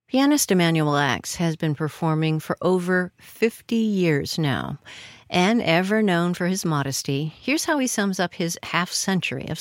Pianist Emanuel Ax has been performing for over 50 years now. And ever known for his modesty, here's how he sums up his half-century of